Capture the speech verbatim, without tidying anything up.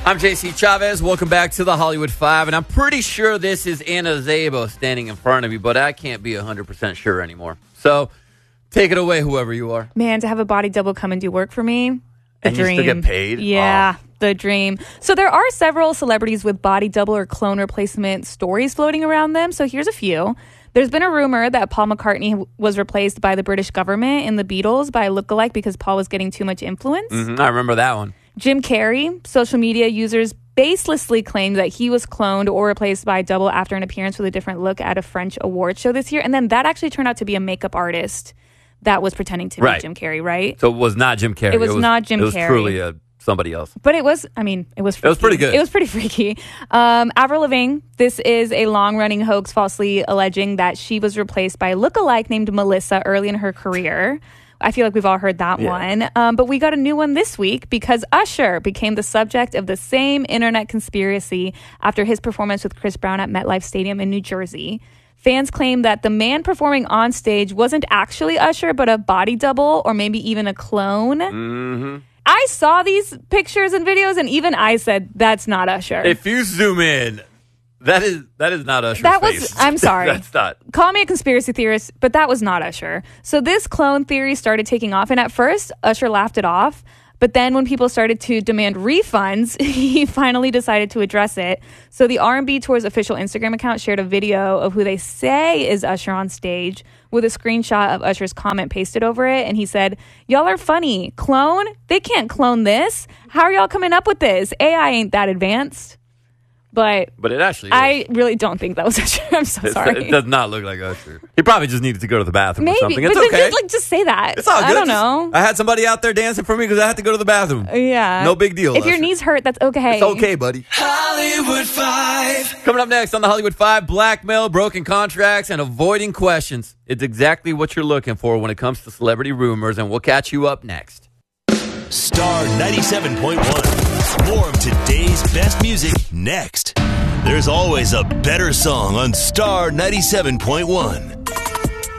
I'm J C Chavez. Welcome back to the Hollywood Five. And I'm pretty sure this is Anna Szabo standing in front of me, but I can't be one hundred percent sure anymore. So take it away, whoever you are. Man, to have a body double come and do work for me, the and dream. you still get paid? Yeah, oh. the dream. So there are several celebrities with body double or clone replacement stories floating around them. So here's a few. There's been a rumor that Paul McCartney was replaced by the British government in the Beatles by a lookalike because Paul was getting too much influence. Mm-hmm, I remember that one. Jim Carrey, social media users baselessly claimed that he was cloned or replaced by a double after an appearance with a different look at a French award show this year. And then that actually turned out to be a makeup artist that was pretending to right. be Jim Carrey, right? So it was not Jim Carrey. It was, it was not Jim Carrey. It was Carrey. truly a, somebody else. But it was, I mean, it was freaky. It was pretty good. It was pretty freaky. Um, Avril Lavigne, this is a long-running hoax falsely alleging that she was replaced by a lookalike named Melissa early in her career. I feel like we've all heard that yeah. one. Um, but we got a new one this week because Usher became the subject of the same internet conspiracy after his performance with Chris Brown at MetLife Stadium in New Jersey. Fans claim that the man performing on stage wasn't actually Usher, but a body double or maybe even a clone. Mm-hmm. I saw these pictures and videos, and even I said, that's not Usher. If you zoom in, that is that is not Usher's that was, face. I'm sorry. That's not. Call me a conspiracy theorist, but that was not Usher. So this clone theory started taking off, and at first, Usher laughed it off. But then when people started to demand refunds, he finally decided to address it. So the R and B Tour's official Instagram account shared a video of who they say is Usher on stage with a screenshot of Usher's comment pasted over it. And he said, y'all are funny. Clone? They can't clone this. How are y'all coming up with this? A I ain't that advanced. But, but it actually is. I really don't think that was Usher. I'm so it's, sorry. It does not look like Usher. He probably just needed to go to the bathroom Maybe, or something. It's but okay. Just, like, just say that. It's all good. I don't just, know. I had somebody out there dancing for me because I had to go to the bathroom. Yeah. No big deal. If Usher. Your knees hurt, that's okay. It's okay, buddy. Hollywood Five. Coming up next on the Hollywood Five, blackmail, broken contracts, and avoiding questions. It's exactly what you're looking for when it comes to celebrity rumors, and we'll catch you up next. Star ninety-seven point one. More of today's best music next. There's always a better song on Star ninety-seven point one.